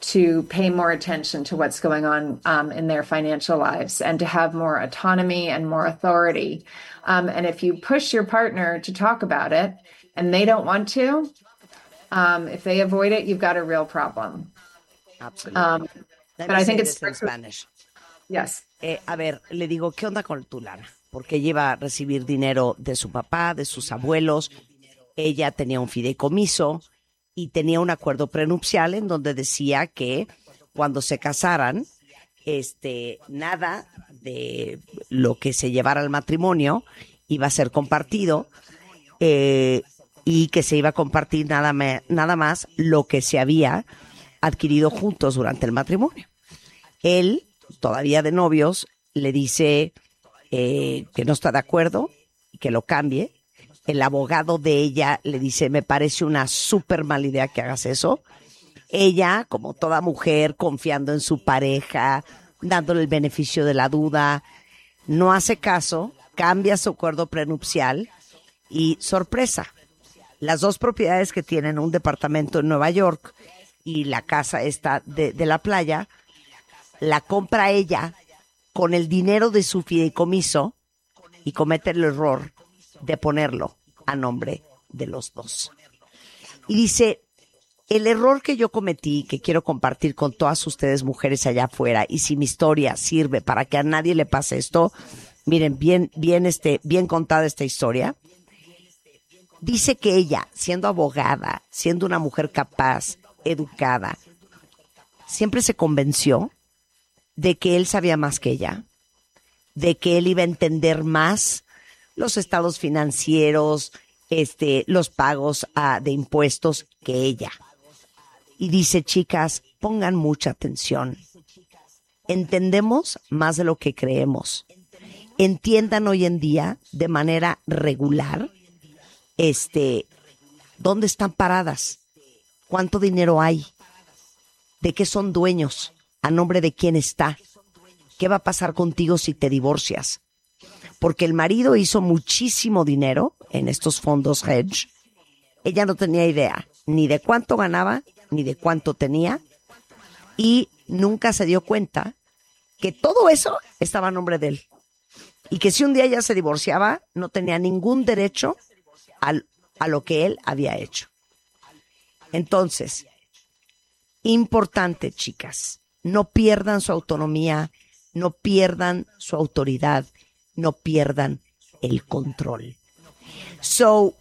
to pay more attention to what's going on in their financial lives and to have more autonomy and more authority. And if you push your partner to talk about it and they don't want to, if they avoid it, you've got a real problem. Absolutely. But I think it's in Spanish. Yes. A ver, le digo, ¿qué onda con tu lana? Porque ella iba a recibir dinero de su papá, de sus abuelos. Ella tenía un fideicomiso y tenía un acuerdo prenupcial en donde decía que cuando se casaran, nada de lo que se llevara al matrimonio iba a ser compartido, y que se iba a compartir nada más lo que se había adquirido juntos durante el matrimonio. Él, todavía de novios, le dice que no está de acuerdo y que lo cambie. El abogado de ella le dice, me parece una súper mala idea que hagas eso. Ella, como toda mujer, confiando en su pareja, dándole el beneficio de la duda, no hace caso, cambia su acuerdo prenupcial y sorpresa. Las dos propiedades que tienen, un departamento en Nueva York y la casa esta de la playa, la compra ella con el dinero de su fideicomiso y comete el error de ponerlo a nombre de los dos. Y dice, el error que yo cometí, que quiero compartir con todas ustedes mujeres allá afuera, y si mi historia sirve para que a nadie le pase esto, miren, bien contada esta historia. Dice que ella, siendo abogada, siendo una mujer capaz, educada, siempre se convenció de que él sabía más que ella, de que él iba a entender más los estados financieros, los pagos de impuestos que ella. Y dice, chicas, pongan mucha atención. Entendemos más de lo que creemos. Entiendan hoy en día de manera regular dónde están paradas, cuánto dinero hay, de qué son dueños, a nombre de quién está, qué va a pasar contigo si te divorcias. Porque el marido hizo muchísimo dinero en estos fondos hedge. Ella no tenía idea ni de cuánto ganaba, ni de cuánto tenía, y nunca se dio cuenta que todo eso estaba a nombre de él. Y que si un día ella se divorciaba, no tenía ningún derecho a lo que él había hecho. Entonces, importante, chicas, no pierdan su autonomía, no pierdan su autoridad, no pierdan el control. So,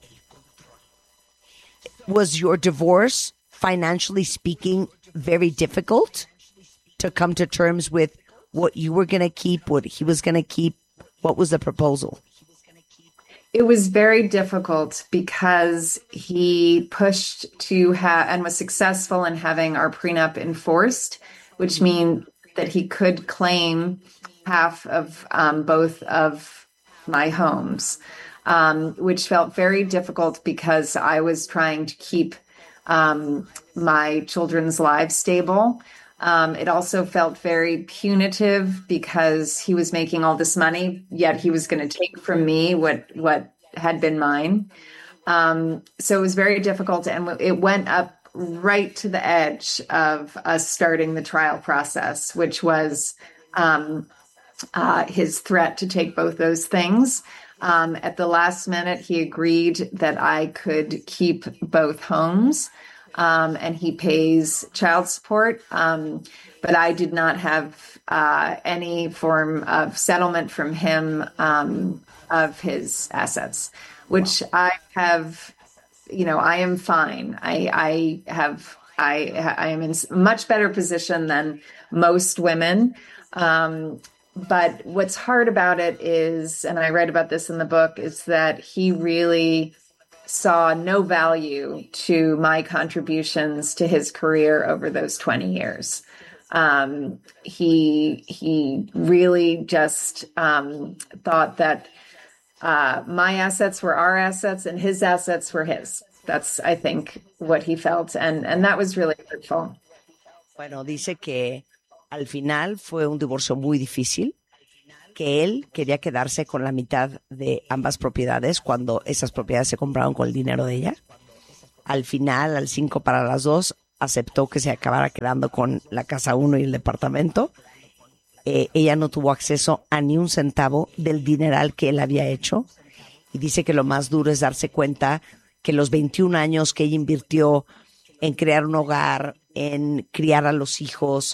was your divorce, financially speaking, very difficult to come to terms with what you were going to keep, what he was going to keep? What was the proposal? It was very difficult because he pushed to have and was successful in having our prenup enforced, which means that he could claim half of both of my homes, which felt very difficult because I was trying to keep my children's lives stable. It also felt very punitive because he was making all this money, yet he was going to take from me what had been mine. So it was very difficult, and it went up right to the edge of us starting the trial process, which was his threat to take both those things. At the last minute, he agreed that I could keep both homes. And he pays child support, but I did not have any form of settlement from him of his assets, which I have. I am fine. I am in a much better position than most women. But what's hard about it is, and I write about this in the book, is that he really saw no value to my contributions to his career over those 20 years. He really just thought that my assets were our assets and his assets were his. That's, I think, what he felt. And that was really hurtful. Bueno, dice que al final fue un divorcio muy difícil, que él quería quedarse con la mitad de ambas propiedades cuando esas propiedades se compraron con el dinero de ella. Al final, al 5 para las 2, aceptó que se acabara quedando con la casa 1 y el departamento, ella no tuvo acceso a ni un centavo del dineral que él había hecho. Y dice que lo más duro es darse cuenta que los 21 años que ella invirtió en crear un hogar, en criar a los hijos,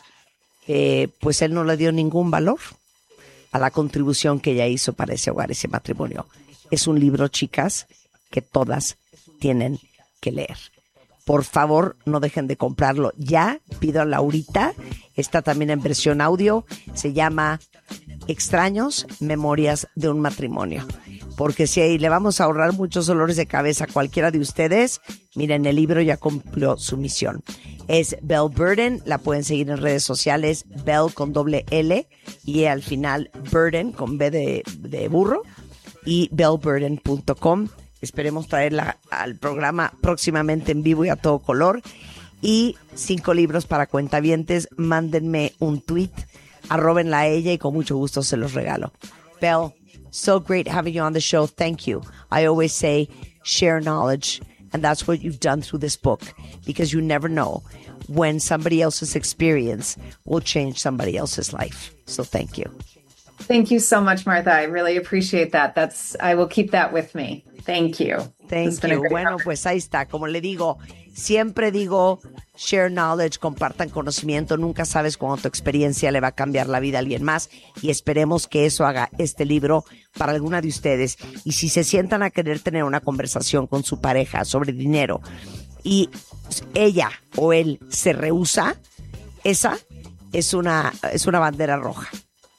pues él no le dio ningún valor a la contribución que ella hizo para ese hogar, ese matrimonio. Es un libro, chicas, que todas tienen que leer. Por favor, no dejen de comprarlo. Ya, pídanlo ahorita. Está también en versión audio. Se llama Extraños, Memorias de un Matrimonio. Porque si le vamos a ahorrar muchos dolores de cabeza a cualquiera de ustedes, miren, el libro ya cumplió su misión. Es Belle Burden, la pueden seguir en redes sociales, Belle con doble L y al final Burden con B de burro y belleburden.com. Esperemos traerla al programa próximamente en vivo y a todo color. Y 5 libros para cuentavientes. Mándenme un tweet, arróbenla a ella y con mucho gusto se los regalo. Belle, so great having you on the show. Thank you. I always say share knowledge, and that's what you've done through this book, because you never know when somebody else's experience will change somebody else's life. So thank you. Thank you so much, Martha. I really appreciate that. I will keep that with me. Thank you. Thank you. Bueno, pues ahí está. Como le digo, siempre digo, share knowledge, compartan conocimiento. Nunca sabes cuándo tu experiencia le va a cambiar la vida a alguien más. Y esperemos que eso haga este libro para alguna de ustedes. Y si se sientan a querer tener una conversación con su pareja sobre dinero y ella o él se rehúsa, esa es una bandera roja.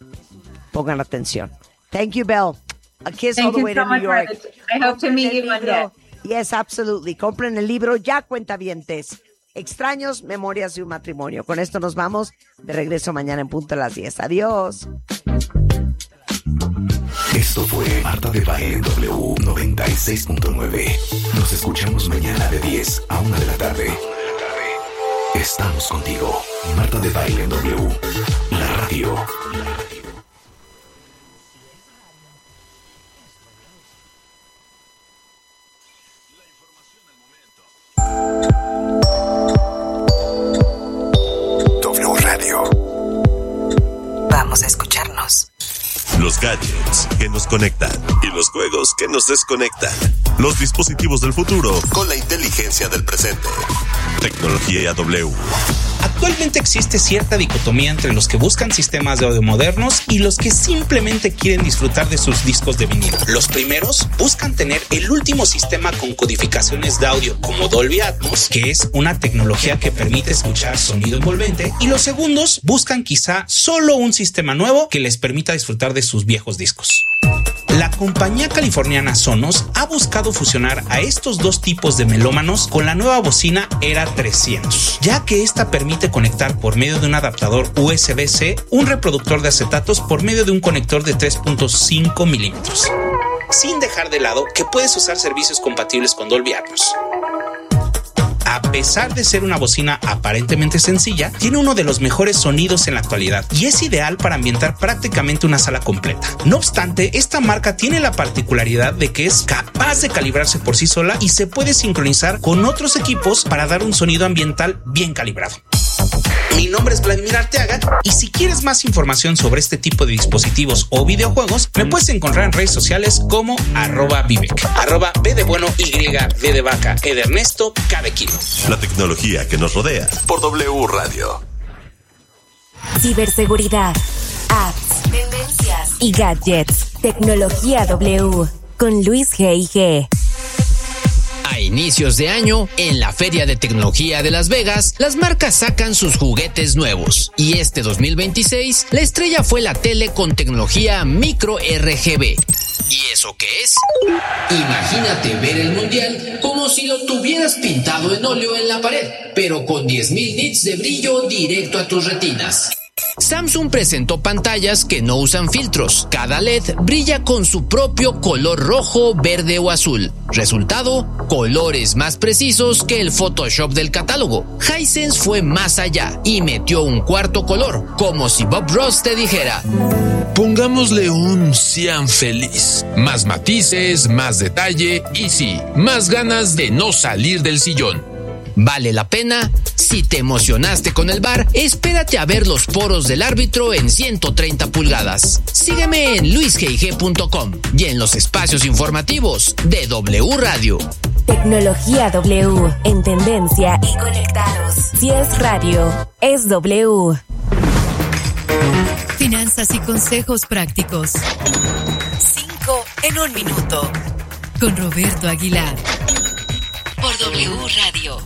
Pongan atención. Thank you, Belle. A kiss all the way to New York. I hope to meet you one day. Yes, absolutely. Compren el libro ya, cuentavientes. Extraños, Memorias de un Matrimonio. Con esto nos vamos. De regreso mañana en punto a las 10. Adiós. Esto fue Marta de Baile W 96.9. Nos escuchamos mañana de 10 a 1 de la tarde. Estamos contigo. Marta de Baile W. La radio. Vamos a escucharnos. Los gadgets que nos conectan y los juegos que nos desconectan. Los dispositivos del futuro con la inteligencia del presente. Tecnología W. Actualmente existe cierta dicotomía entre los que buscan sistemas de audio modernos y los que simplemente quieren disfrutar de sus discos de vinilo. Los primeros buscan tener el último sistema con codificaciones de audio como Dolby Atmos, que es una tecnología que permite escuchar sonido envolvente, y los segundos buscan quizá solo un sistema nuevo que les permita disfrutar de sus viejos discos. La compañía californiana Sonos ha buscado fusionar a estos dos tipos de melómanos con la nueva bocina Era 300, ya que esta permite conectar por medio de un adaptador USB-C un reproductor de acetatos por medio de un conector de 3.5 milímetros, sin dejar de lado que puedes usar servicios compatibles con Dolby Atmos. A pesar de ser una bocina aparentemente sencilla, tiene uno de los mejores sonidos en la actualidad y es ideal para ambientar prácticamente una sala completa. No obstante, esta marca tiene la particularidad de que es capaz de calibrarse por sí sola y se puede sincronizar con otros equipos para dar un sonido ambiental bien calibrado. Mi nombre es Vladimir Arteaga y si quieres más información sobre este tipo de dispositivos o videojuegos, me puedes encontrar en redes sociales como @Vivek, @B de bueno, Y, D de vaca, E de Ernesto, K de kilo. La tecnología que nos rodea por W Radio. Ciberseguridad, apps, tendencias y gadgets. Tecnología W con Luis G.I.G. A inicios de año, en la Feria de Tecnología de Las Vegas, las marcas sacan sus juguetes nuevos. Y este 2026, la estrella fue la tele con tecnología micro RGB. ¿Y eso qué es? Imagínate ver el mundial como si lo tuvieras pintado en óleo en la pared, pero con 10.000 nits de brillo directo a tus retinas. Samsung presentó pantallas que no usan filtros. Cada LED brilla con su propio color rojo, verde o azul. Resultado, colores más precisos que el Photoshop del catálogo. Hisense fue más allá y metió un cuarto color, como si Bob Ross te dijera: pongámosle un cian feliz. Más matices, más detalle y sí, más ganas de no salir del sillón. ¿Vale la pena? Si te emocionaste con el VAR, espérate a ver los poros del árbitro en 130 pulgadas. Sígueme en luisgig.com y en los espacios informativos de W Radio. Tecnología W, en tendencia y conectados. Si es radio, es W. Finanzas y consejos prácticos. 5 en 1 minuto. Con Roberto Aguilar. Por W Radio.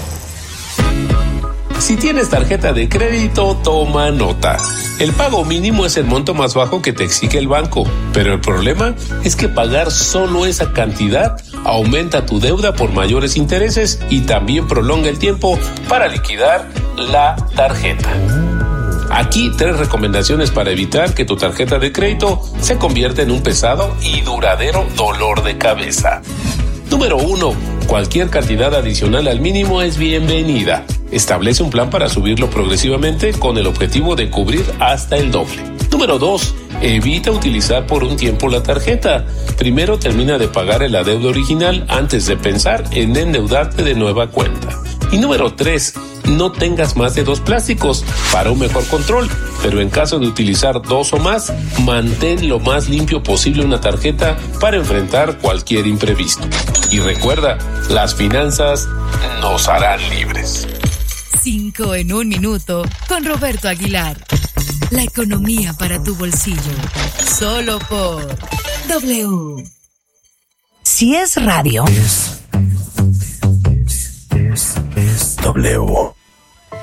Si tienes tarjeta de crédito, toma nota. El pago mínimo es el monto más bajo que te exige el banco, pero el problema es que pagar solo esa cantidad aumenta tu deuda por mayores intereses y también prolonga el tiempo para liquidar la tarjeta. Aquí 3 recomendaciones para evitar que tu tarjeta de crédito se convierta en un pesado y duradero dolor de cabeza. Número 1. Cualquier cantidad adicional al mínimo es bienvenida. Establece un plan para subirlo progresivamente con el objetivo de cubrir hasta el doble. Número 2. Evita utilizar por un tiempo la tarjeta. Primero termina de pagar el adeudo original antes de pensar en endeudarte de nueva cuenta. Y número 3. No tengas más de 2 plásticos para un mejor control, pero en caso de utilizar 2 o más, mantén lo más limpio posible una tarjeta para enfrentar cualquier imprevisto. Y recuerda, las finanzas nos harán libres. 5 en 1 minuto con Roberto Aguilar. La economía para tu bolsillo. Solo por W. Si es radio, es W.